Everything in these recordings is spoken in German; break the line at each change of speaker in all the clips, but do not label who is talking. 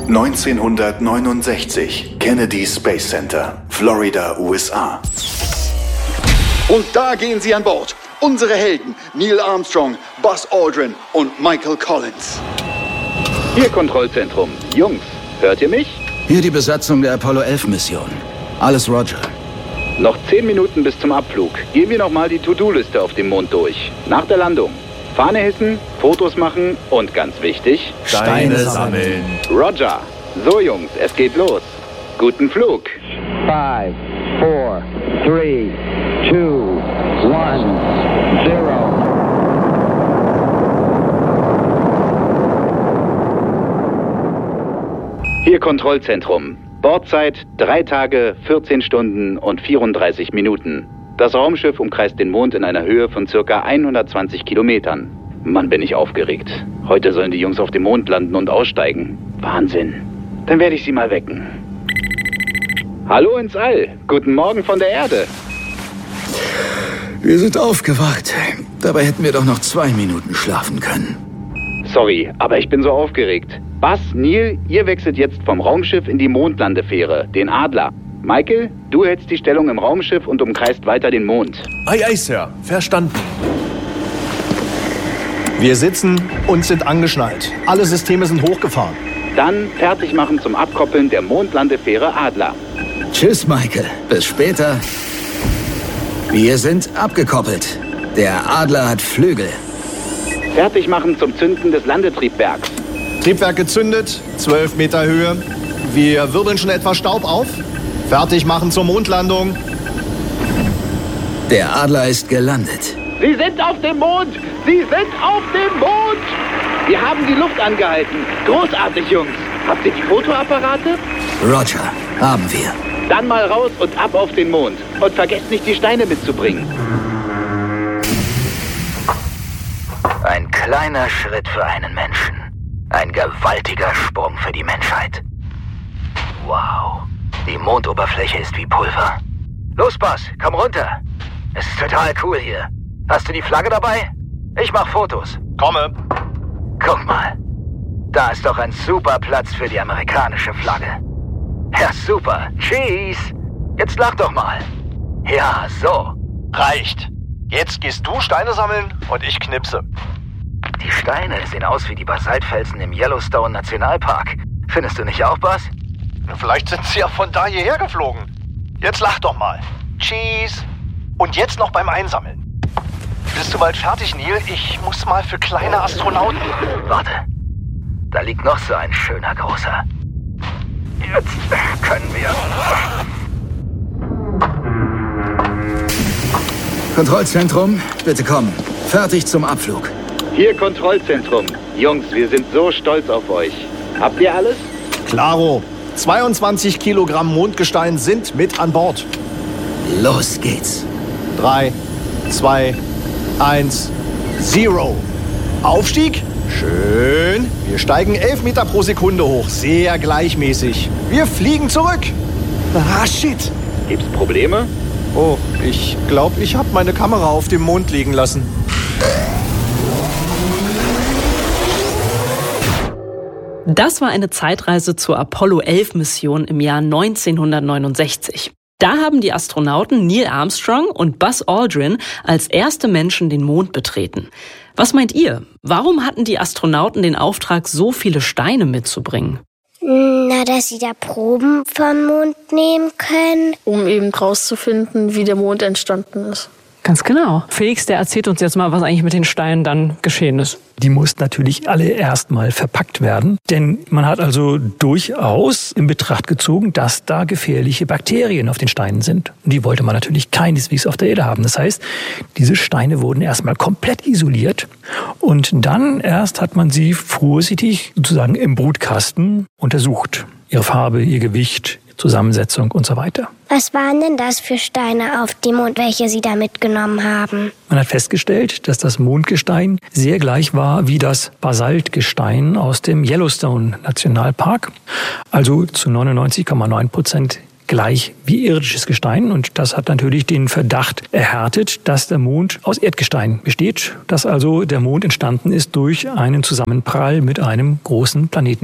1969, Kennedy Space Center, Florida, USA.
Und da gehen sie an Bord. Unsere Helden, Neil Armstrong, Buzz Aldrin und Michael Collins.
Hier Kontrollzentrum. Jungs, hört ihr mich?
Hier die Besatzung der Apollo 11 Mission. Alles Roger.
Noch 10 Minuten bis zum Abflug. Gehen wir nochmal die To-Do-Liste auf dem Mond durch. Nach der Landung. Fahne hissen, Fotos machen und ganz wichtig...
Steine sammeln.
Roger. So Jungs, es geht los. Guten Flug.
5, 4, 3, 2, 1, 0.
Hier Kontrollzentrum. Bordzeit 3 Tage, 14 Stunden und 34 Minuten. Das Raumschiff umkreist den Mond in einer Höhe von ca. 120 Kilometern. Mann, bin ich aufgeregt. Heute sollen die Jungs auf dem Mond landen und aussteigen. Wahnsinn. Dann werde ich sie mal wecken. Hallo ins All. Guten Morgen von der Erde.
Wir sind aufgewacht. Dabei hätten wir doch noch 2 Minuten schlafen können.
Sorry, aber ich bin so aufgeregt. Buzz, Neil, ihr wechselt jetzt vom Raumschiff in die Mondlandefähre, den Adler. Michael, du hältst die Stellung im Raumschiff und umkreist weiter den Mond.
Ei, ei, Sir. Verstanden. Wir sitzen und sind angeschnallt. Alle Systeme sind hochgefahren.
Dann fertig machen zum Abkoppeln der Mondlandefähre Adler.
Tschüss, Michael. Bis später. Wir sind abgekoppelt. Der Adler hat Flügel.
Fertig machen zum Zünden des Landetriebwerks.
Triebwerk gezündet, 12 Meter Höhe. Wir wirbeln schon etwas Staub auf. Fertig machen zur Mondlandung.
Der Adler ist gelandet.
Sie sind auf dem Mond! Sie sind auf dem Mond! Wir haben die Luft angehalten. Großartig, Jungs. Habt ihr die Fotoapparate?
Roger, haben wir.
Dann mal raus und ab auf den Mond. Und vergesst nicht, die Steine mitzubringen.
Ein kleiner Schritt für einen Menschen. Ein gewaltiger Sprung für die Menschheit. Wow. Die Mondoberfläche ist wie Pulver. Los, Buzz, komm runter. Es ist total cool hier. Hast du die Flagge dabei? Ich mach Fotos.
Komme.
Guck mal. Da ist doch ein super Platz für die amerikanische Flagge. Ja, super. Cheese. Jetzt lach doch mal. Ja, so.
Reicht. Jetzt gehst du Steine sammeln und ich knipse.
Die Steine sehen aus wie die Basaltfelsen im Yellowstone Nationalpark. Findest du nicht auch, Buzz?
Vielleicht sind sie ja von da hierher geflogen. Jetzt lach doch mal. Cheese. Und jetzt noch beim Einsammeln. Bist du bald fertig, Neil? Ich muss mal für kleine Astronauten.
Warte. Da liegt noch so ein schöner großer. Jetzt können wir...
Kontrollzentrum, bitte kommen. Fertig zum Abflug.
Hier Kontrollzentrum. Jungs, wir sind so stolz auf euch. Habt ihr alles?
Klaro. 22 Kilogramm Mondgestein sind mit an Bord.
Los geht's.
3, 2, 1, 0. Aufstieg. Schön. Wir steigen 11 Meter pro Sekunde hoch. Sehr gleichmäßig. Wir fliegen zurück. Ah, shit.
Gibt's Probleme?
Oh, ich glaube, ich habe meine Kamera auf dem Mond liegen lassen.
Das war eine Zeitreise zur Apollo 11 Mission im Jahr 1969. Da haben die Astronauten Neil Armstrong und Buzz Aldrin als erste Menschen den Mond betreten. Was meint ihr? Warum hatten die Astronauten den Auftrag, so viele Steine mitzubringen?
Na, dass sie da Proben vom Mond nehmen können.
Um eben rauszufinden, wie der Mond entstanden ist.
Ganz genau. Felix, der erzählt uns jetzt mal, was eigentlich mit den Steinen dann geschehen ist.
Die mussten natürlich alle erstmal verpackt werden, denn man hat also durchaus in Betracht gezogen, dass da gefährliche Bakterien auf den Steinen sind. Und die wollte man natürlich keineswegs auf der Erde haben. Das heißt, diese Steine wurden erstmal komplett isoliert und dann erst hat man sie vorsichtig sozusagen im Brutkasten untersucht. Ihre Farbe, ihr Gewicht, Zusammensetzung und so weiter.
Was waren denn das für Steine auf dem Mond, welche Sie da mitgenommen haben?
Man hat festgestellt, dass das Mondgestein sehr gleich war wie das Basaltgestein aus dem Yellowstone Nationalpark. Also zu 99,9% gleich wie irdisches Gestein. Und das hat natürlich den Verdacht erhärtet, dass der Mond aus Erdgestein besteht. Dass also der Mond entstanden ist durch einen Zusammenprall mit einem großen Planeten.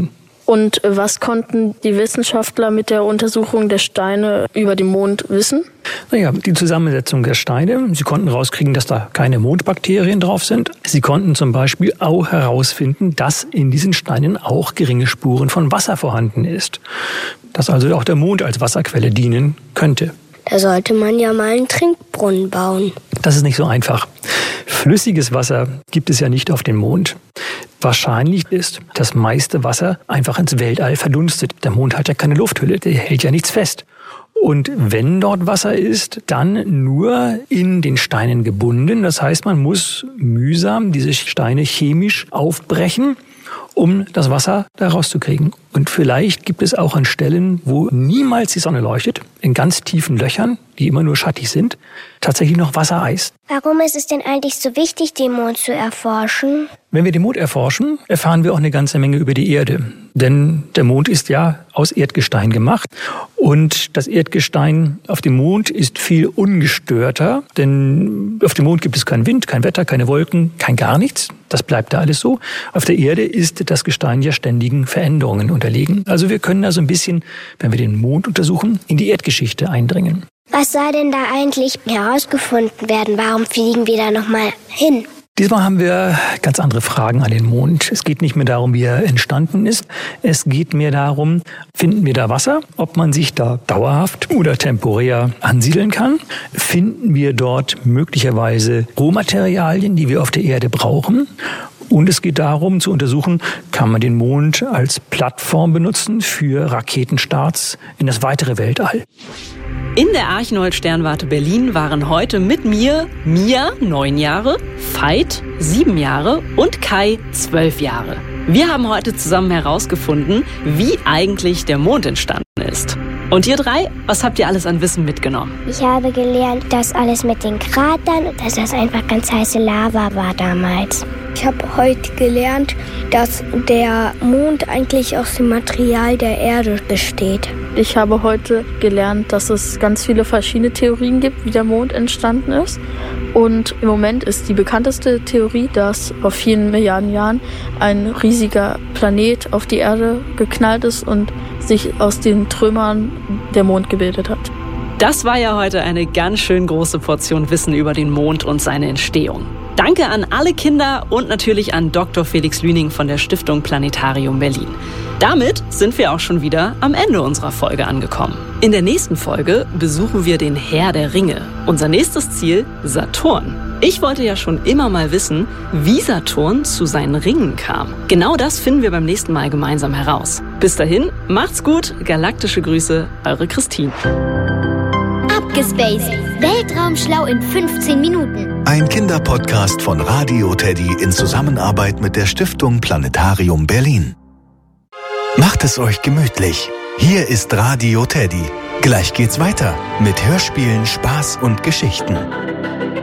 Und was konnten die Wissenschaftler mit der Untersuchung der Steine über den Mond wissen?
Naja, die Zusammensetzung der Steine. Sie konnten rauskriegen, dass da keine Mondbakterien drauf sind. Sie konnten zum Beispiel auch herausfinden, dass in diesen Steinen auch geringe Spuren von Wasser vorhanden ist. Dass also auch der Mond als Wasserquelle dienen könnte.
Da sollte man ja mal einen Trinkbrunnen bauen.
Das ist nicht so einfach. Flüssiges Wasser gibt es ja nicht auf dem Mond. Wahrscheinlich ist das meiste Wasser einfach ins Weltall verdunstet. Der Mond hat ja keine Lufthülle, der hält ja nichts fest. Und wenn dort Wasser ist, dann nur in den Steinen gebunden. Das heißt, man muss mühsam diese Steine chemisch aufbrechen, um das Wasser da rauszukriegen. Und vielleicht gibt es auch an Stellen, wo niemals die Sonne leuchtet, in ganz tiefen Löchern, die immer nur schattig sind, tatsächlich noch Wassereis.
Warum ist es denn eigentlich so wichtig, den Mond zu erforschen?
Wenn wir den Mond erforschen, erfahren wir auch eine ganze Menge über die Erde. Denn der Mond ist ja aus Erdgestein gemacht. Und das Erdgestein auf dem Mond ist viel ungestörter. Denn auf dem Mond gibt es keinen Wind, kein Wetter, keine Wolken, kein gar nichts. Das bleibt da alles so. Auf der Erde ist das Gestein ja ständigen Veränderungen unterlegen. Also wir können also ein bisschen, wenn wir den Mond untersuchen, in die Erdgeschichte eindringen.
Was soll denn da eigentlich herausgefunden werden? Warum fliegen wir da nochmal hin?
Diesmal haben wir ganz andere Fragen an den Mond. Es geht nicht mehr darum, wie er entstanden ist. Es geht mehr darum, finden wir da Wasser? Ob man sich da dauerhaft oder temporär ansiedeln kann? Finden wir dort möglicherweise Rohmaterialien, die wir auf der Erde brauchen? Und es geht darum, zu untersuchen, kann man den Mond als Plattform benutzen für Raketenstarts in das weitere Weltall.
In der Archinold-Sternwarte Berlin waren heute mit mir Mia, 9 Jahre, Veit, 7 Jahre und Kai, 12 Jahre. Wir haben heute zusammen herausgefunden, wie eigentlich der Mond entstanden ist. Und ihr drei, was habt ihr alles an Wissen mitgenommen?
Ich habe gelernt, dass alles mit den Kratern, dass das einfach ganz heiße Lava war damals. Ich habe heute gelernt, dass der Mond eigentlich aus dem Material der Erde besteht.
Ich habe heute gelernt, dass es ganz viele verschiedene Theorien gibt, wie der Mond entstanden ist. Und im Moment ist die bekannteste Theorie, dass vor vielen Milliarden Jahren ein riesiger Planet auf die Erde geknallt ist und sich aus den Trümmern der Mond gebildet hat.
Das war ja heute eine ganz schön große Portion Wissen über den Mond und seine Entstehung. Danke an alle Kinder und natürlich an Dr. Felix Lüning von der Stiftung Planetarium Berlin. Damit sind wir auch schon wieder am Ende unserer Folge angekommen. In der nächsten Folge besuchen wir den Herr der Ringe. Unser nächstes Ziel, Saturn. Ich wollte ja schon immer mal wissen, wie Saturn zu seinen Ringen kam. Genau das finden wir beim nächsten Mal gemeinsam heraus. Bis dahin, macht's gut, galaktische Grüße, eure Christine.
Abgespaced. Weltraumschlau in 15 Minuten.
Ein Kinderpodcast von Radio Teddy in Zusammenarbeit mit der Stiftung Planetarium Berlin. Macht es euch gemütlich. Hier ist Radio Teddy. Gleich geht's weiter mit Hörspielen, Spaß und Geschichten.